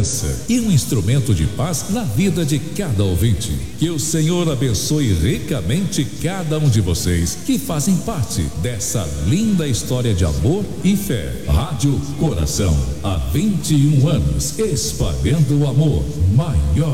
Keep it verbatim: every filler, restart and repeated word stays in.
esperança e um instrumento de paz na vida de cada ouvinte. Que o Senhor abençoe ricamente cada um de vocês que fazem parte dessa linda história de amor e fé. Rádio Coração, há vinte e um anos, espalhando o amor maior.